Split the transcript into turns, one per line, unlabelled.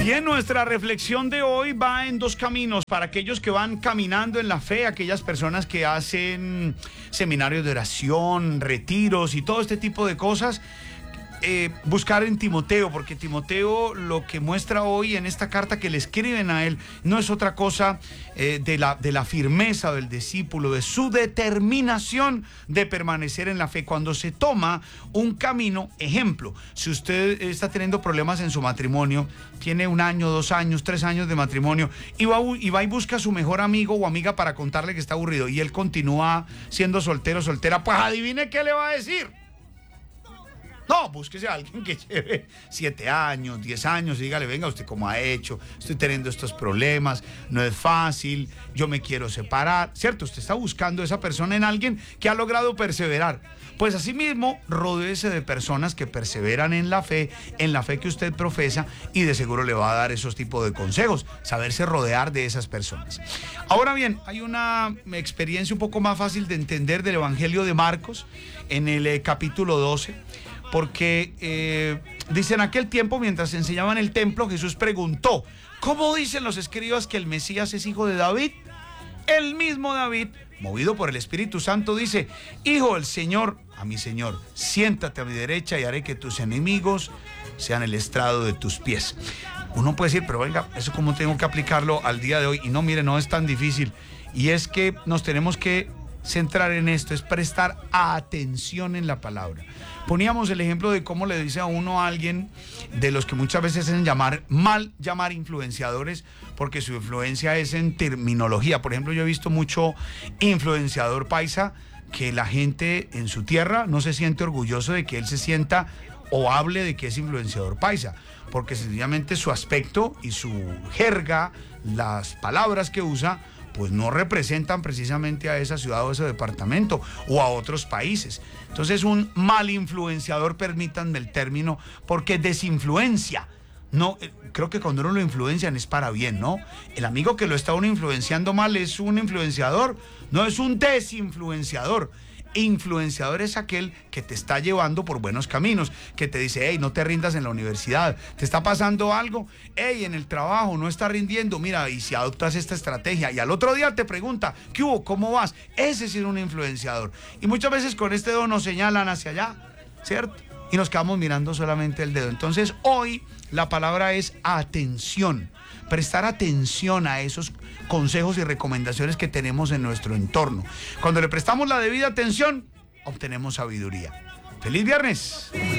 Bien, nuestra reflexión de hoy va en dos caminos. Para aquellos que van caminando en la fe, aquellas personas que hacen seminarios de oración, retiros y todo este tipo de cosas, buscar en Timoteo, porque Timoteo lo que muestra hoy en esta carta que le escriben a él no es otra cosa de la firmeza del discípulo, de su determinación de permanecer en la fe. Cuando se toma un camino, ejemplo, si usted está teniendo problemas en su matrimonio, tiene 1 año, 2 años, 3 años de matrimonio, y va y busca a su mejor amigo o amiga para contarle que está aburrido, y él continúa siendo soltero, soltera, pues adivine qué le va a decir. No, búsquese a alguien que lleve 7 años, 10 años y dígale, venga, ¿usted cómo ha hecho? Estoy teniendo estos problemas, no es fácil, yo me quiero separar, ¿cierto? Usted está buscando a esa persona en alguien que ha logrado perseverar. Pues asimismo, rodéese de personas que perseveran en la fe que usted profesa, y de seguro le va a dar esos tipos de consejos, saberse rodear de esas personas. Ahora bien, hay una experiencia un poco más fácil de entender del Evangelio de Marcos en el capítulo 12. Porque dice, en aquel tiempo, mientras enseñaba en el templo, Jesús preguntó, ¿cómo dicen los escribas que el Mesías es hijo de David? El mismo David, movido por el Espíritu Santo, dice, hijo del Señor, a mi Señor, siéntate a mi derecha y haré que tus enemigos sean el estrado de tus pies. Uno puede decir, pero venga, ¿eso cómo tengo que aplicarlo al día de hoy? Y no, mire, no es tan difícil. Y es que nos tenemos que centrar en esto, es prestar atención en la palabra. Poníamos el ejemplo de cómo le dice a uno a alguien de los que muchas veces hacen mal llamar influenciadores, porque su influencia es en terminología. Por ejemplo, yo he visto mucho influenciador paisa que la gente en su tierra no se siente orgulloso de que él se sienta o hable de que es influenciador paisa, porque sencillamente su aspecto y su jerga, las palabras que usa, pues no representan precisamente a esa ciudad o ese departamento o a otros países. Entonces, un mal influenciador, permítanme el término, porque desinfluencia. No, creo que cuando uno lo influencian es para bien, ¿no? El amigo que lo está uno influenciando mal es un influenciador, no es un desinfluenciador. Influenciador es aquel que te está llevando por buenos caminos, que te dice, hey, no te rindas en la universidad, te está pasando algo, hey, en el trabajo no está rindiendo, mira, y si adoptas esta estrategia, y al otro día te pregunta, ¿qué hubo? ¿Cómo vas? Ese sí es un influenciador. Y muchas veces con este dedo nos señalan hacia allá, ¿cierto? Y nos quedamos mirando solamente el dedo. Entonces, hoy la palabra es atención. Prestar atención a esos consejos y recomendaciones que tenemos en nuestro entorno. Cuando le prestamos la debida atención, obtenemos sabiduría. ¡Feliz viernes!